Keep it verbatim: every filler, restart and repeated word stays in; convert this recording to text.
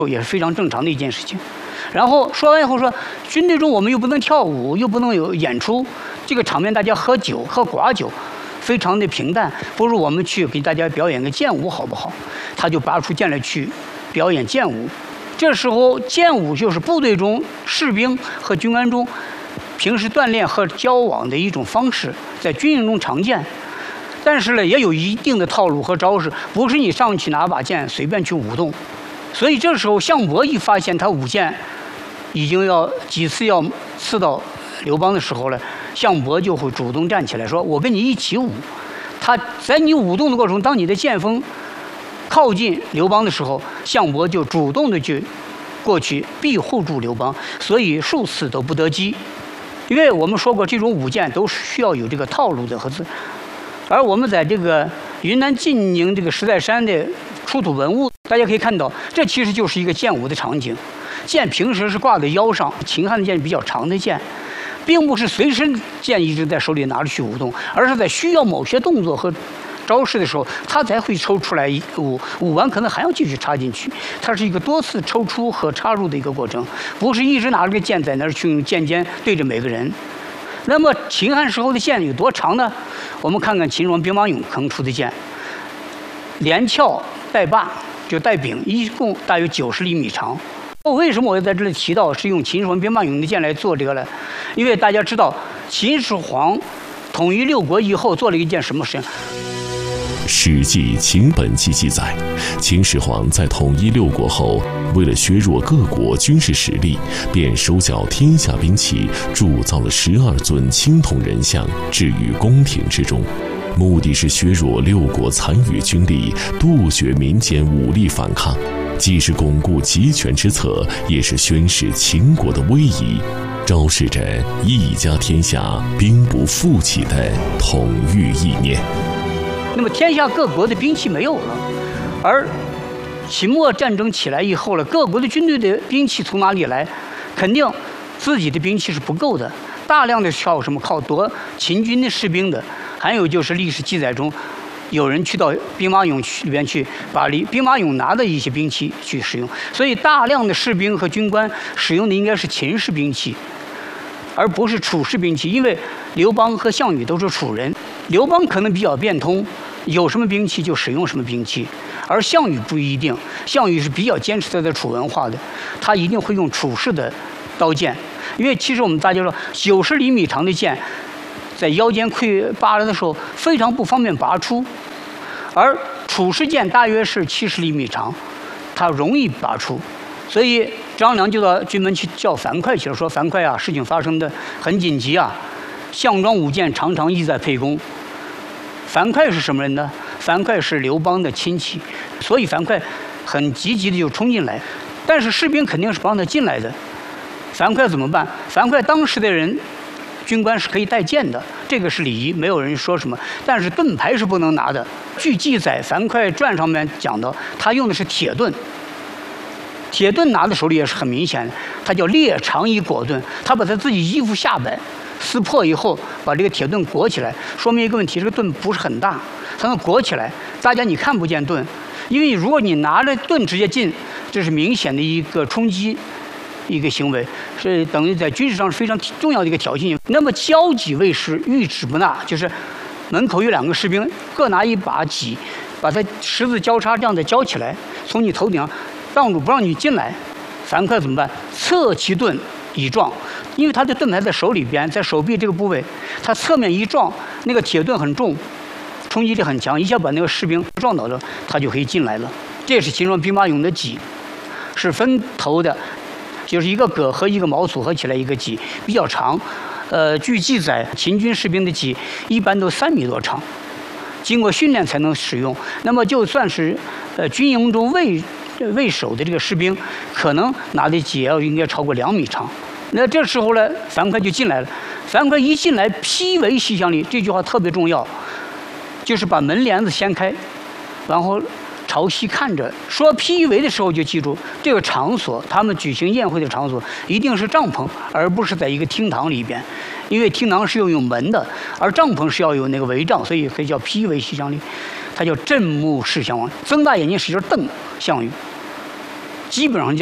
也是非常正常的一件事情。然后说完以后说，军队中我们又不能跳舞，又不能有演出，这个场面大家喝酒喝寡酒，非常的平淡，不如我们去给大家表演个剑舞好不好？他就拔出剑来去表演剑舞。这时候剑舞就是部队中士兵和军官中平时锻炼和交往的一种方式，在军营中常见。但是呢，也有一定的套路和招式，不是你上去拿把剑随便去舞动。所以这时候项伯一发现他舞剑已经要几次要刺到刘邦的时候了，项伯就会主动站起来说：“我跟你一起舞。”他在你舞动的过程中，当你的剑锋靠近刘邦的时候，项伯就主动的去过去庇护住刘邦，所以数次都不得击。因为我们说过，这种舞剑都需要有这个套路的和字。而我们在这个云南晋宁这个石在山的出土文物，大家可以看到，这其实就是一个剑舞的场景。剑平时是挂在腰上，秦汉的剑比较长的剑，并不是随身剑一直在手里拿着去舞动，而是在需要某些动作和招式的时候，他才会抽出来一舞，舞完可能还要继续插进去。它是一个多次抽出和插入的一个过程，不是一直拿着个剑在那儿去用剑尖对着每个人。那么秦汉时候的剑有多长呢？我们看看秦始皇兵马俑坑出的剑，连鞘带把就带柄，一共大约九十厘米长。为什么我要在这里提到是用秦始皇兵马俑的剑来做这个呢？因为大家知道秦始皇统一六国以后做了一件什么事情？ 《史记·秦本纪》记载，秦始皇在统一六国后，为了削弱各国军事实力，便收缴天下兵器，铸造了十二尊青铜人像，置于宫廷之中，目的是削弱六国残余军力，杜绝民间武力反抗，既是巩固集权之策，也是宣示秦国的威仪，昭示着一家天下兵不负起的统御意念。 那么天下各国的兵器没有了，而秦末战争起来以后了，各国的军队的兵器从哪里来？肯定自己的兵器是不够的，大量的靠什么？靠夺秦军的士兵的。还有就是历史记载中，有人去到兵马俑里边去，把兵马俑拿的一些兵器去使用，所以大量的士兵和军官使用的应该是秦式兵器，而不是楚式兵器。因为刘邦和项羽都是楚人，刘邦可能比较变通，有什么兵器就使用什么兵器，而项羽不一定。项羽是比较坚持他的楚文化的，他一定会用楚式的刀剑。因为其实我们大家说，九十厘米长的剑，在腰间溃拔了的时候非常不方便拔出，而楚式剑大约是七十厘米长，它容易拔出。所以张良就到军门去叫樊哙去了，说：“樊哙啊，事情发生的很紧急啊，项庄舞剑常常意在沛公。”樊哙是什么人呢？樊哙是刘邦的亲戚，所以樊哙很积极的就冲进来。但是士兵肯定是不让他进来的。樊哙怎么办？樊哙当时的人，军官是可以带剑的，这个是礼仪，没有人说什么。但是盾牌是不能拿的。据记载，《樊哙传》上面讲到，他用的是铁盾。铁盾拿在手里也是很明显的，他叫裂肠以裹盾，他把他自己衣服下摆撕破以后，把这个铁盾裹起来，说明一个问题：这个盾不是很大，它能裹起来，大家你看不见盾，因为如果你拿着盾直接进，这是明显的一个冲击，一个行为，是等于在军事上是非常重要的一个挑衅。那么交戟卫士，御止不纳，就是门口有两个士兵，各拿一把戟，把它十字交叉这样的交起来，从你头顶上挡住不让你进来。樊哙怎么办？侧其盾以撞，因为他的盾牌在手里边，在手臂这个部位，他侧面一撞，那个铁盾很重，冲击力很强，一下把那个士兵撞倒了，他就可以进来了。这是秦始皇兵马俑的戟，是分头的，就是一个戈和一个矛组合起来一个戟，比较长。呃，据记载，秦军士兵的戟一般都三米多长，经过训练才能使用。那么就算是呃军营中卫卫守的这个士兵，可能拿的戟要应该超过两米长。那这时候呢，樊哙就进来了。樊哙一进来，披围西厢里，这句话特别重要，就是把门帘子掀开，然后朝西看着。说披围的时候就记住，这个场所，他们举行宴会的场所一定是帐篷，而不是在一个厅堂里边，因为厅堂是要有门的，而帐篷是要有那个帷帐，所以可以叫披围西厢里。他叫震目视项王，睁大眼睛使劲瞪项羽。 基本上